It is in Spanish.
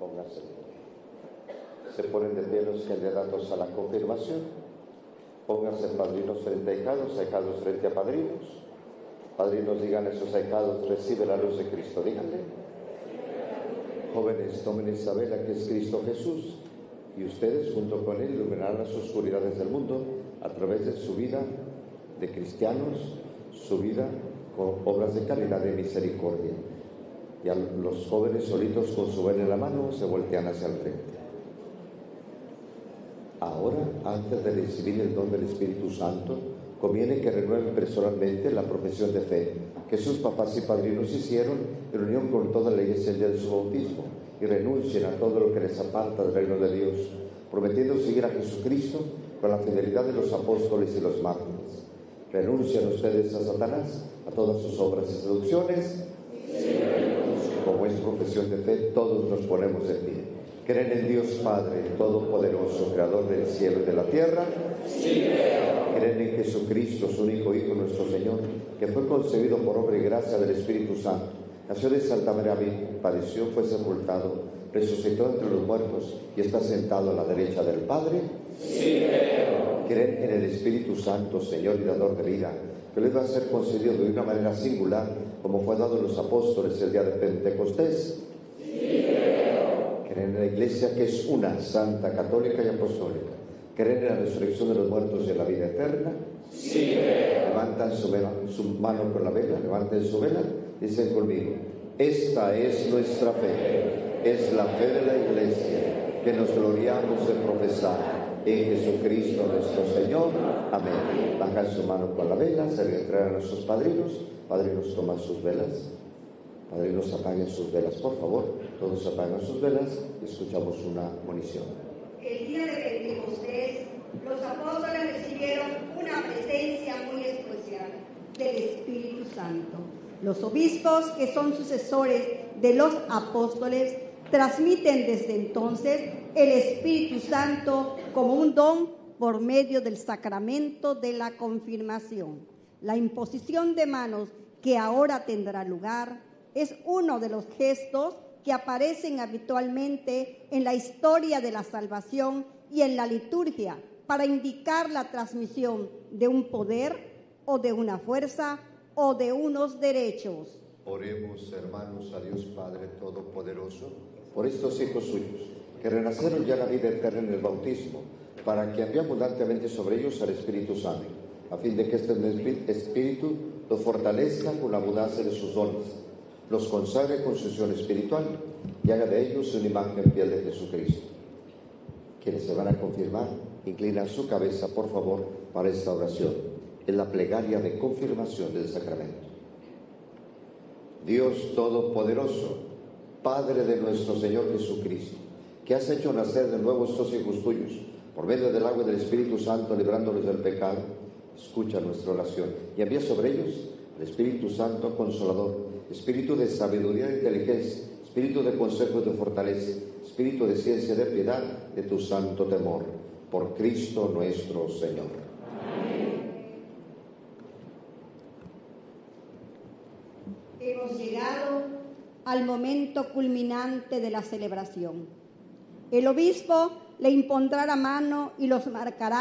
Póngase. Se ponen de pie los candidatos a la confirmación. Pónganse padrinos frente a ahijados, ahijados frente a padrinos. Padrinos, digan a esos ahijados: recibe la luz de Cristo, díganle. Jóvenes, tomen esa vela que es Cristo Jesús, y ustedes junto con Él iluminarán las oscuridades del mundo a través de su vida de cristianos, su vida con obras de caridad y misericordia. Y a los jóvenes solitos con su vela en la mano se voltean hacia el frente. Ahora, antes de recibir el don del Espíritu Santo, conviene que renueven personalmente la profesión de fe que sus papás y padrinos hicieron en unión con toda la iglesia el día de su bautismo, y renuncien a todo lo que les aparta del reino de Dios, prometiendo seguir a Jesucristo con la fidelidad de los apóstoles y los mártires. ¿Renuncian ustedes a Satanás, a todas sus obras y seducciones? Sí. Como es profesión de fe, todos nos ponemos de pie. ¿Creen en Dios Padre Todopoderoso, Creador del cielo y de la tierra? Sí, creo. ¿Creen en Jesucristo, su único Hijo, nuestro Señor, que fue concebido por obra y gracia del Espíritu Santo, nació de Santa María Virgen, padeció, fue sepultado, resucitó entre los muertos y está sentado a la derecha del Padre? Sí, creo. ¿Creen en el Espíritu Santo, Señor y dador de vida, que les va a ser concedido de una manera singular, como fue dado a los apóstoles el día de Pentecostés? Sí, creo. ¿Creen en la Iglesia, que es una, santa, católica y apostólica? ¿Creen en la resurrección de los muertos y en la vida eterna? Sí, creo. Levantan su mano con la vela, levanten su vela, dicen conmigo: esta es nuestra fe, es la fe de la Iglesia, que nos gloriamos de profesar en Jesucristo nuestro Señor. Amén. Bajan su mano con la vela, se le entregan a nuestros padrinos. Padrinos, toman sus velas. Padrinos, apaguen sus velas, por favor. Todos apagan sus velas y escuchamos una monición. El día de Pentecostés, los apóstoles recibieron una presencia muy especial del Espíritu Santo. Los obispos, que son sucesores de los apóstoles, transmiten desde entonces el Espíritu Santo como un don por medio del sacramento de la confirmación. La imposición de manos, que ahora tendrá lugar, es uno de los gestos que aparecen habitualmente en la historia de la salvación y en la liturgia para indicar la transmisión de un poder o de una fuerza o de unos derechos. Oremos, hermanos, a Dios Padre Todopoderoso, por estos hijos suyos, que renacieron ya la vida eterna en el bautismo, para que envíe abundantemente sobre ellos al Espíritu Santo, a fin de que este Espíritu los fortalezca con la abundancia de sus dones, los consagre con su unción espiritual y haga de ellos una imagen fiel de Jesucristo. Quienes se van a confirmar, inclinan su cabeza, por favor, para esta oración. Es la plegaria de confirmación del sacramento. Dios Todopoderoso, Padre de nuestro Señor Jesucristo, que has hecho nacer de nuevo estos hijos tuyos, por medio del agua y del Espíritu Santo, librándolos del pecado, escucha nuestra oración y envía sobre ellos el Espíritu Santo Consolador, Espíritu de sabiduría e inteligencia, Espíritu de consejo y de fortaleza, Espíritu de ciencia y de piedad, de tu santo temor, por Cristo nuestro Señor. Amén. Hemos llegado al momento culminante de la celebración. El obispo le impondrá la mano y los marcará